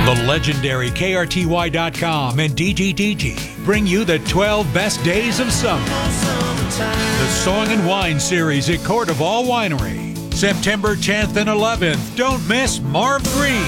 The legendary KRTY.com and DGDG bring you the 12 best days of summer. The Song and Wine Series at Court of All Winery, September 10th and 11th. Don't miss Marv Green.